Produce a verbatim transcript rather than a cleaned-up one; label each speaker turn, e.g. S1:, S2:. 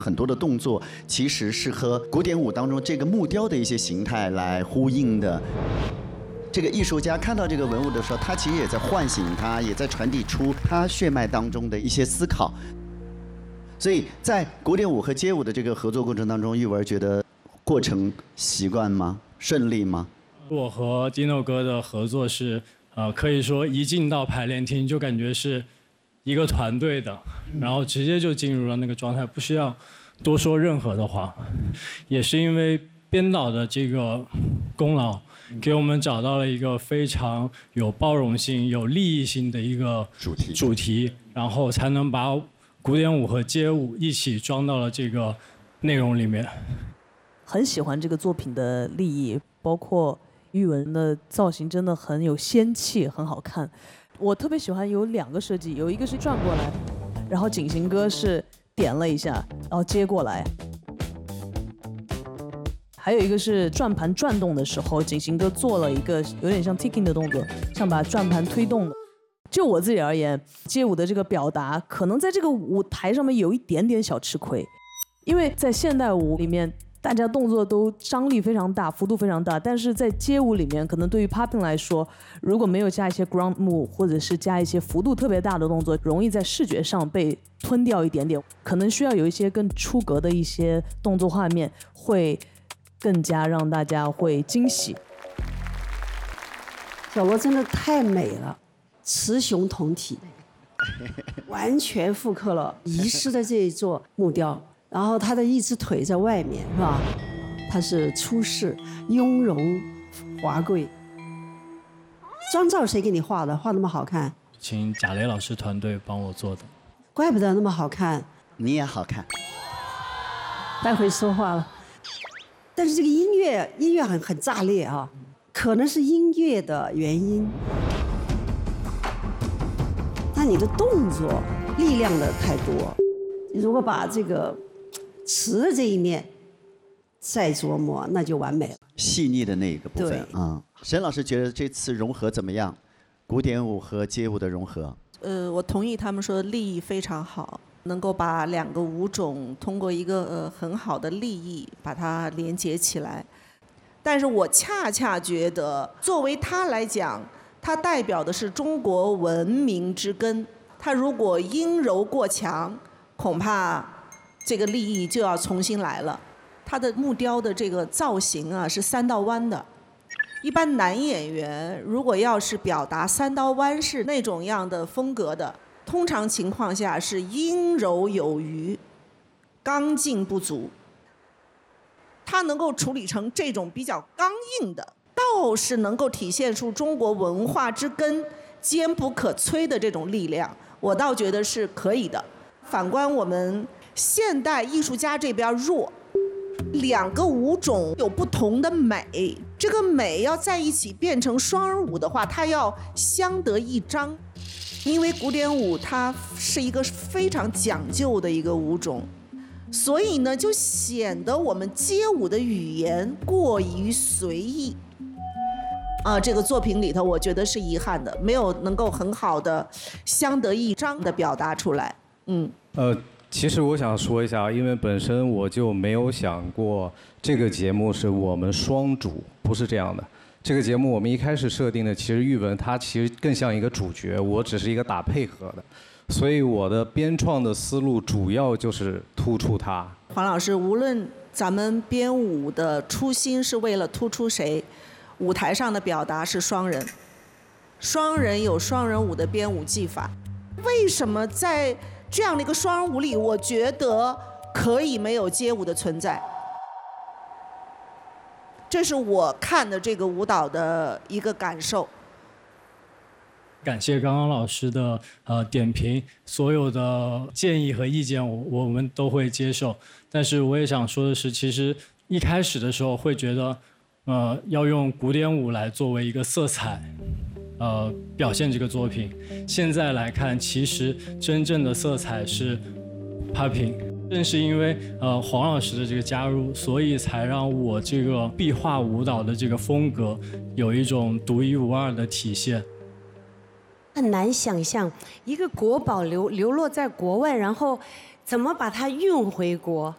S1: 很多的动作其实是和古典舞当中这个木雕的一些形态来呼应的。这个艺术家看到这个文物的时候，他其实也在唤醒他，也在传递出他血脉当中的一些思考。所以在古典舞和街舞的这个合作过程当中，玉文觉得过程习惯吗？顺利吗？
S2: 我和 Dino 哥的合作是，呃，可以说一进到排练厅就感觉是一个团队的，然后直接就进入了那个状态，不需要多说任何的话。也是因为编导的这个功劳，给我们找到了一个非常有包容性、有利益性的一个
S1: 主题，
S2: 主题，然后才能把古典舞和街舞一起装到了这个内容里面。
S3: 很喜欢这个作品的立意，包括玉文的造型真的很有仙气，很好看。我特别喜欢有两个设计，有一个是转过来，然后景行哥是点了一下，然后接过来。还有一个是转盘转动的时候，景行哥做了一个有点像 ticking 的动作，像把转盘推动的。就我自己而言，街舞的这个表达可能在这个舞台上面有一点点小吃亏，因为在现代舞里面大家动作都张力非常大，幅度非常大，但是在街舞里面可能对于 popping 来说，如果没有加一些 ground move 或者是加一些幅度特别大的动作，容易在视觉上被吞掉一点点，可能需要有一些更出格的一些动作画面，会更加让大家会惊喜。
S4: 小罗真的太美了，雌雄同体，完全复刻了遗失的这一座木雕，然后他的一只腿在外面，是吧？他是出世雍容华贵。妆造谁给你画的？画那么好看？
S2: 请贾雷老师团队帮我做的。
S4: 怪不得那么好看。
S1: 你也好看。
S4: 待会说话了。但是这个音乐音乐很很炸裂啊，可能是音乐的原因。但你的动作力量的太多，你如果把这个词的这一面再琢磨，那就完美了。
S1: 细腻的那个部分啊、嗯，沈老师觉得这次融合怎么样？古典舞和街舞的融合？
S5: 呃，我同意他们说的立意非常好，能够把两个舞种通过一个呃很好的立意把它连接起来。但是我恰恰觉得，作为它来讲，它代表的是中国文明之根。它如果阴柔过强，恐怕这个立意就要重新来了。它的木雕的这个造型啊是三道弯的，一般男演员如果要是表达三刀弯式那种样的风格的，通常情况下是阴柔有余，刚劲不足。它能够处理成这种比较刚硬的，倒是能够体现出中国文化之根坚不可摧的这种力量，我倒觉得是可以的。反观我们现代艺术家这边弱，两个舞种有不同的美，这个美要在一起变成双人舞的话，它要相得益彰。因为古典舞它是一个非常讲究的一个舞种，所以呢就显得我们街舞的语言过于随意。啊，这个作品里头我觉得是遗憾的，没有能够很好的相得益彰的表达出来。嗯，
S6: 呃。其实我想说一下，因为本身我就没有想过这个节目是我们双主，不是这样的。这个节目我们一开始设定的，其实玉文他其实更像一个主角，我只是一个打配合的，所以我的编创的思路主要就是突出他。
S5: 黄老师，无论咱们编舞的初心是为了突出谁，舞台上的表达是双人，双人有双人舞的编舞技法，为什么在这样的一个双人舞里，我觉得可以没有街舞的存在。这是我看的这个舞蹈的一个感受。
S2: 感谢刚刚老师的呃点评，所有的建议和意见我我们都会接受。但是我也想说的是，其实一开始的时候会觉得，呃，要用古典舞来作为一个色彩。呃，表现这个作品，现在来看，其实真正的色彩是 popping。正是因为呃黄老师的这个加入，所以才让我这个壁画舞蹈的这个风格有一种独一无二的体现。
S7: 很难想象一个国宝流流落在国外，然后怎么把它运回国？